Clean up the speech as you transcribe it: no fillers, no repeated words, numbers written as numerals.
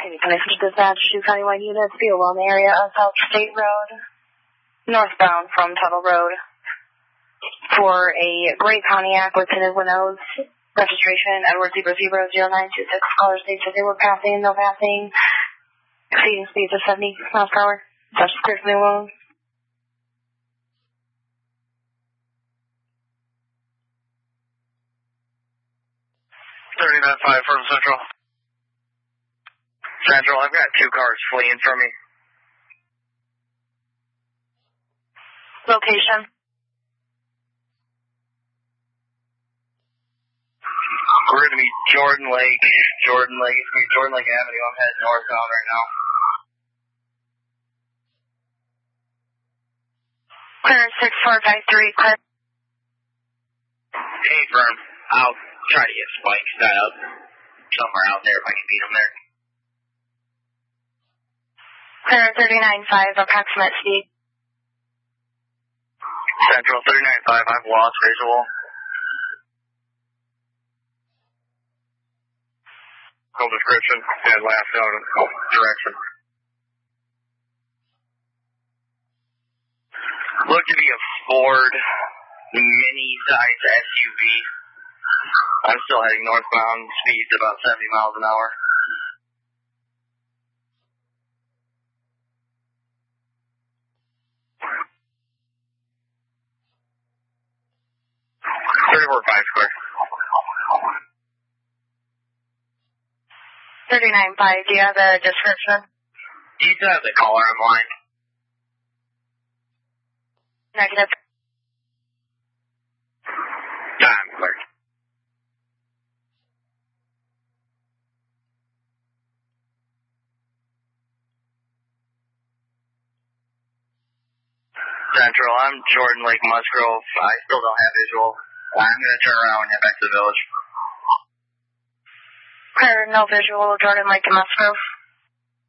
Can I switch dispatch to countywide units? Be along the area of South State Road, northbound from Tuttle Road, for a gray Pontiac with tinted windows, registration Edward 000926. Callers they said they were passing, no passing, exceeding speeds of 70 miles per hour. That's clear for me alone. 39.5 from Central. Central, I've got 2 cars fleeing from me. Location. We're going to be Jordan Lake Avenue. I'm heading northbound right now. Clear 6453, clear. Hey, firm. I'll try to get Spike set up somewhere out there if I can beat him there. Clear 39.5, approximate speed. Central 39.5, I've lost visual. No description, and last out of direction. Looked to be a Ford mini-size SUV. I'm still heading northbound, speeds about 70 miles an hour. Square. 39.5, do you have the description? You still have the caller online. Negative. Time clear. Central, I'm Jordan Lake Musgrove. I still don't have visual. I'm going to turn around and head back to the village. Clear, no visual, Jordan Lake to Musgrove.